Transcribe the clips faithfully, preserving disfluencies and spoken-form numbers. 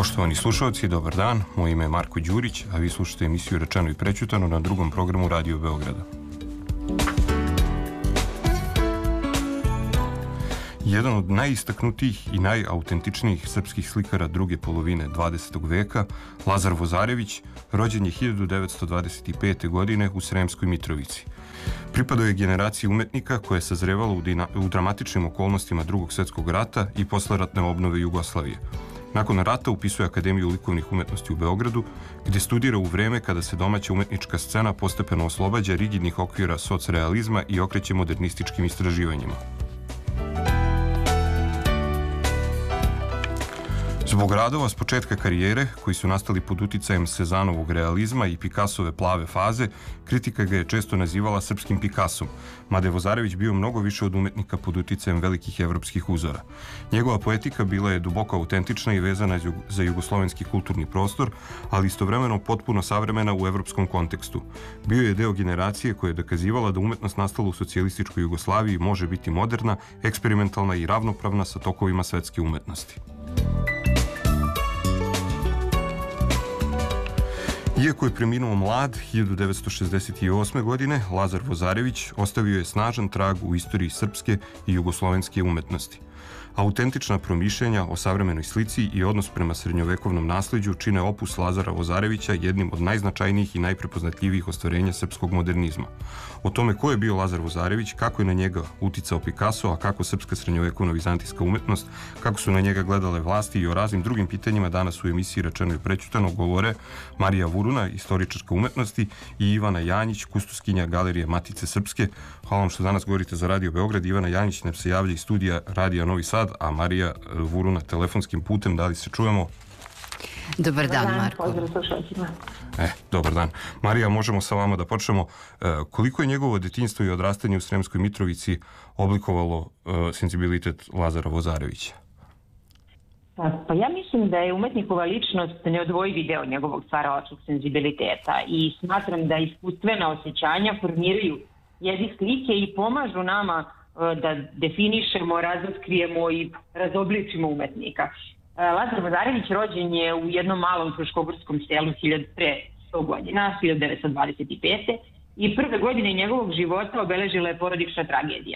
Poštovani slušalci, dobar dan. Moje ime je Marko Đurić, a vi slušate emisiju Rečeno i prećutano na drugom programu Radio Beograda. Jedan od najistaknutijih i najautentičnijih srpskih slikara druge polovine dvadesetog veka, Lazar Vozarević, rođen je hiljadu devetsto dvadeset pete. godine u Sremskoj Mitrovici. Pripadao je generaciji umetnika koja je sazrevala u, dina, u dramatičnim okolnostima Drugog svjetskog rata i posleratne obnove Jugoslavije. Nakon rata upisuje Akademiju likovnih umetnosti u Beogradu, gdje studira u vreme kada se domaća umetnička scena postepeno oslobađa rigidnih okvira socrealizma i okreće modernističkim istraživanjima. Zbog radova s početka karijere, koji su nastali pod uticajem Sezanovog realizma i Picassove plave faze, kritika ga je često nazivala srpskim Picassom, mada je Vozarević bio mnogo više od umetnika pod uticajem velikih evropskih uzora. Njegova poetika bila je duboko autentična i vezana za jugoslovenski kulturni prostor, ali istovremeno potpuno savremena u evropskom kontekstu. Bio je deo generacije koja je dokazivala da umetnost nastala u socijalističkoj Jugoslaviji može biti moderna, eksperimentalna i ravnopravna sa tokovima svetske umetnosti. Iako je preminuo mlad, hiljadu devetsto šezdeset osme. godine, Lazar Vozarević ostavio je snažan trag u istoriji srpske i jugoslovenske umetnosti. Autentična promišljenja o savremenoj slici i odnos prema srednjovekovnom nasleđu čine opus Lazara Vozarevića jednim od najznačajnijih i najprepoznatljivijih ostvarenja srpskog modernizma. O tome ko je bio Lazar Vozarević, kako je na njega uticao Picasso, a kako srpska srednjovekovna vizantijska umetnost, kako su na njega gledale vlasti i o raznim drugim pitanjima danas u emisiji Rečeno i prećutano govore Marija Vuruna, istoričarka umetnosti, i Ivana Janjić, kustoskinja Galerije Matice Srpske. Hvala vam što danas govorite za Radio Beograd. Ivana Janjić nam se javlja iz studija Radija Novi Sad, a Marija Vuruna telefonskim putem. Da li se čujemo? Dobar dan, Marko. Pozdrav slušalcima. E, dobar dan. Marija, možemo sa vama da počnemo. E, koliko je njegovo detinjstvo i odrastanje u Sremskoj Mitrovici oblikovalo e, senzibilitet Lazara Vozarevića? Pa ja mislim da je umetnikova ličnost neodvojivi deo njegovog stvaralačkog senzibiliteta i smatram da iskustvena osjećanja formiraju jezik slike i pomažu nama da definišemo, razotkrijemo i razobličimo umetnika. Lazar Vozarević rođen je u jednom malom fruškogorskom selu pre sto godina, hiljadu devetsto dvadeset pete. i prve godine njegovog života obeležila je porodična tragedija.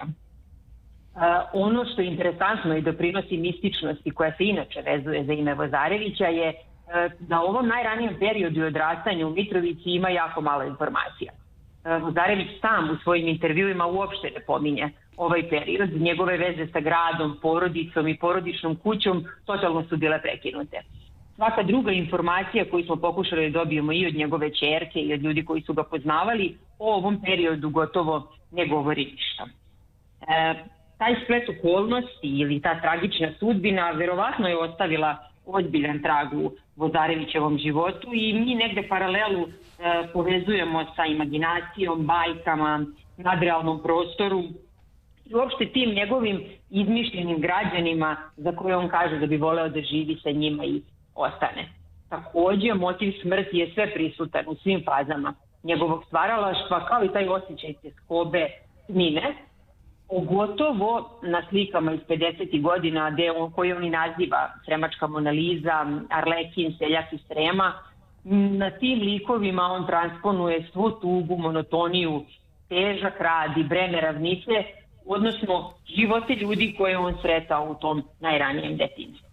Ono što je interesantno i doprinosi mističnosti koja se inače vezuje za ime Vozarevića je da u ovom najranijem periodu i odrastanju u Mitrovici ima jako malo informacija. Vozarević sam u svojim intervjuima uopšte ne pominje ovaj period. Njegove veze sa gradom, porodicom i porodičnom kućom totalno su bile prekinute. Svaka druga informacija koju smo pokušali da dobijemo i od njegove ćerke i od ljudi koji su ga poznavali o ovom periodu gotovo ne govori ništa. E, taj splet okolnosti ili ta tragična sudbina verovatno je ostavila ozbiljan trag u Vozarevićevom životu i mi negde paralelu e, povezujemo sa imaginacijom, bajkama, nadrealnom prostoru i uopšte tim njegovim izmišljenim građanima za koje on kaže da bi voleo da živi sa njima i ostane. Također, motiv smrti je sve prisutan u svim fazama njegovog stvaralaštva, kao i taj osjećaj tjeskobe, tmine, pogotovo na slikama iz pedesetih godina, gde on, koji on i naziva Sremačka Mona Lisa, Arlekin, Seljak iz Srema. Na tim likovima on transponuje svu tugu, monotoniju, težak rad i breme ravnice, odnosno živote ljudi koje on sretao u tom najranijem detinjstvu.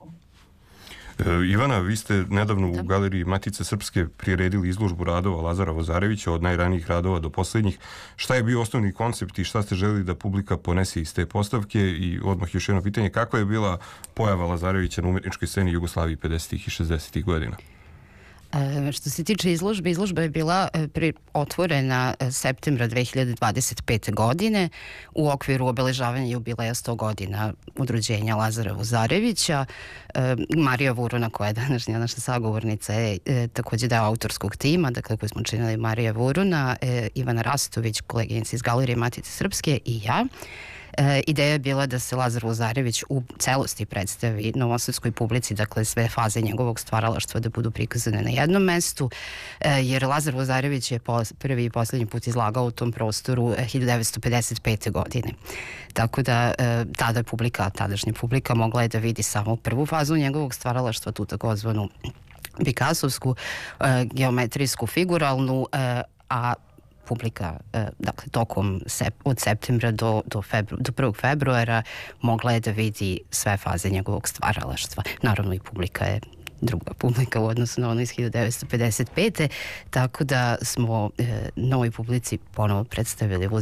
E, Ivana, vi ste nedavno u Galeriji Matice Srpske priredili izložbu radova Lazara Vozarevića od najranijih radova do posljednjih. Šta je bio osnovni koncept i šta ste želeli da publika ponese iz te postavke? I odmah još jedno pitanje, kakva je bila pojava Lazarevića na umetničkoj sceni Jugoslaviji pedesetih i šezdesetih godina? Što se tiče izložbe, izložba je bila otvorena septembra dve hiljade dvadeset pete. godine u okviru obeležavanja jubileja sto godina od rođenja Lazara Vozarevića. Marija Vuruna, koja je današnja naša sagovornica, je također deo autorskog tima, dakle koju smo činili Marija Vuruna, Ivana Rastović, koleginica iz Galerije Matice Srpske i ja. E, ideja je bila da se Lazar Lazarević u celosti predstavi novosadskoj publici, dakle sve faze njegovog stvaralaštva da budu prikazane na jednom mestu, e, jer Lazar Lazarević je pos, prvi i poslednji put izlagao u tom prostoru hiljadu devetsto pedeset pete. godine. Tako da e, tada publika, tadašnja publika mogla je da vidi samo prvu fazu njegovog stvaralaštva, tu takozvanu Picassovsku, e, geometrijsku, figuralnu, e, a publika, e, dakle, tokom sep, od septembra do, do, febru, do prvog februara mogla je da vidi sve faze njegovog stvaralaštva. Naravno i publika je druga publika u odnosu na ono iz hiljadu devetsto pedeset pete. Tako da smo e, novoj publici ponovo predstavili